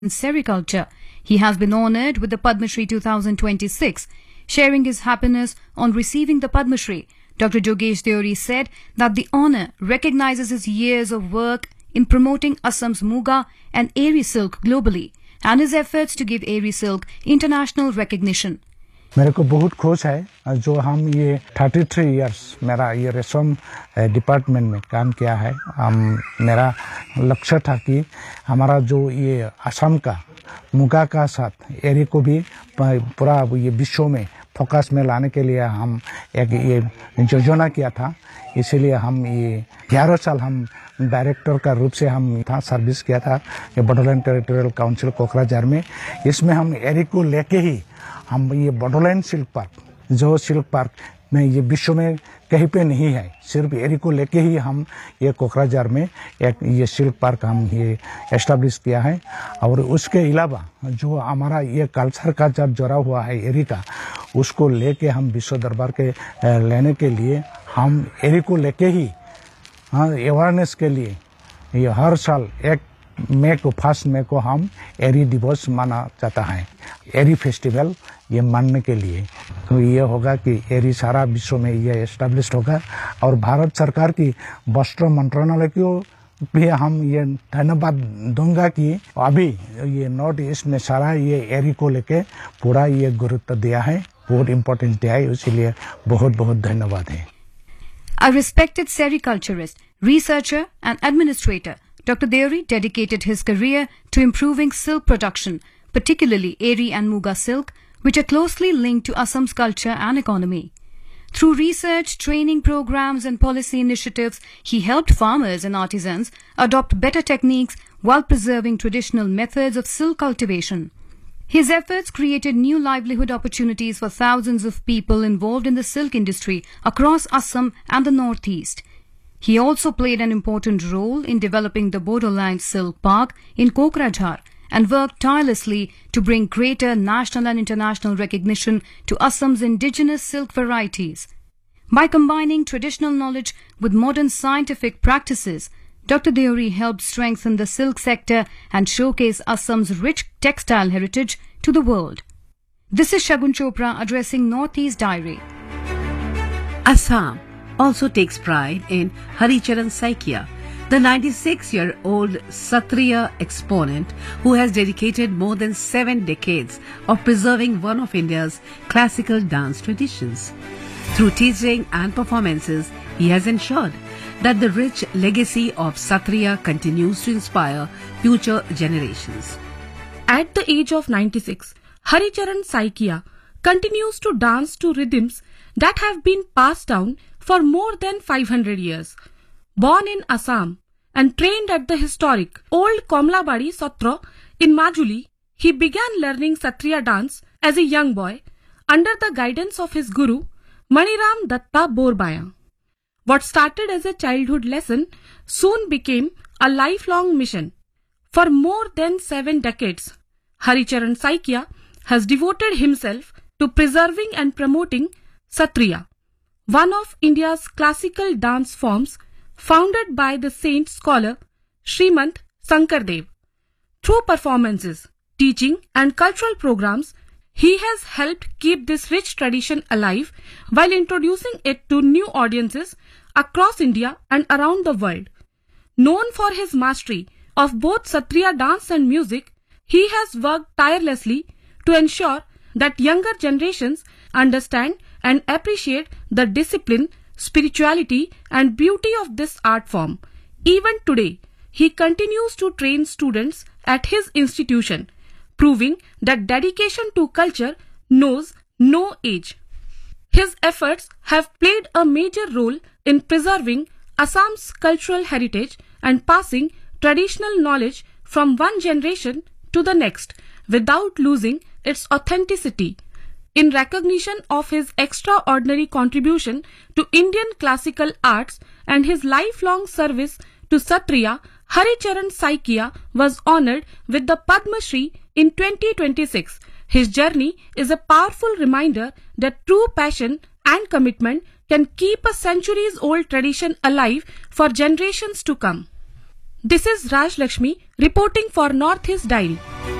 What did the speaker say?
in sericulture. He has been honoured with the Padma Shri 2026. Sharing his happiness on receiving the Padma Shri, Dr. Jogesh Deori said that the honour recognises his years of work in promoting Assam's Muga and Eri silk globally and his efforts to give Eri silk international recognition. मेरे को बहुत खुश है जो हम ये 33 years मेरा ये रेशम डिपार्टमेंट में काम किया है। मेरा लक्ष्य था कि हमारा जो ये असम का मुगा का साथ एरी को भी पूरा ये विश्व में फोकस में लाने के लिए हम एक ये योजना किया था। इसीलिए हम ये 11 साल हम डायरेक्टर का रूप से हम था सर्विस किया था ये बोडोलैंड टेरिटोरियल काउंसिल कोकराझार में। इसमें हम एरी को लेके ही हम ये बोडोलैंड सिल्क पार्क जो सिल्क पार्क में ये विश्व में कहीं पे नहीं है, सिर्फ एरी को लेके ही हम ये कोकराझार में एक ये सिल्क पार्क हम ये एस्टेब्लिश किया है। और उसके अलावा जो हमारा ये कल्चर का जब जुड़ा हुआ है एरी का, उसको लेके हम विश्व दरबार के लेने के लिए हम एरी को लेके ही अवेयरनेस के लिए ये हर साल 1 मई को हम एरी दिवस माना जाता है। एरी फेस्टिवल ये मानने के लिए तो ये होगा कि एरी सारा विश्व में ये एस्टेब्लिश होगा और भारत सरकार की वस्त्र मंत्रालय को भी हम ये धन्यवाद दूंगा कि अभी ये नॉर्थ ईस्ट में सारा ये एरी को लेके पूरा ये गुरुत्व दिया है, बहुत इम्पोर्टेंट दिया है, इसीलिए बहुत बहुत धन्यवाद है। A respected sericulturist, researcher and administrator, Dr. Deori dedicated his career to improving silk production, particularly Eri and Muga silk, which are closely linked to Assam's culture and economy. Through research, training programs and policy initiatives, he helped farmers and artisans adopt better techniques while preserving traditional methods of silk cultivation. His efforts created new livelihood opportunities for thousands of people involved in the silk industry across Assam and the northeast. He also played an important role in developing the Bodoland Silk Park in Kokrajhar and worked tirelessly to bring greater national and international recognition to Assam's indigenous silk varieties. By combining traditional knowledge with modern scientific practices, Dr. Deori helped strengthen the silk sector and showcase Assam's rich textile heritage to the world. This is Shagun Chopra addressing Northeast Diary. Assam also takes pride in Haricharan Saikia, the 96-year-old Satriya exponent who has dedicated more than 7 decades of preserving one of India's classical dance traditions. Through teaching and performances, he has ensured that the rich legacy of Satriya continues to inspire future generations. At the age of 96, Haricharan Saikia continues to dance to rhythms that have been passed down for more than 500 years. Born in Assam and trained at the historic Old Komlabadi Satra in Majuli, he began learning Satriya dance as a young boy under the guidance of his guru Maniram Datta Borbaya. What started as a childhood lesson soon became a lifelong mission. For more than 7 decades, Haricharan Saikia has devoted himself to preserving and promoting Satriya, one of India's classical dance forms founded by the saint scholar Srimant Sankardev. Through performances, teaching and cultural programs, he has helped keep this rich tradition alive while introducing it to new audiences across India and around the world. Known for his mastery of both Satriya dance and music, he has worked tirelessly to ensure that younger generations understand and appreciate the discipline, spirituality and beauty of this art form. Even today, he continues to train students at his institution, proving that dedication to culture knows no age. His efforts have played a major role in preserving Assam's cultural heritage and passing traditional knowledge from one generation to the next without losing its authenticity. In recognition of his extraordinary contribution to Indian classical arts and his lifelong service to Satriya, Haricharan Saikia was honoured with the Padma Shri in 2026. His journey is a powerful reminder that true passion and commitment can keep a centuries-old tradition alive for generations to come. This is Raj Lakshmi reporting for Northeast Diary.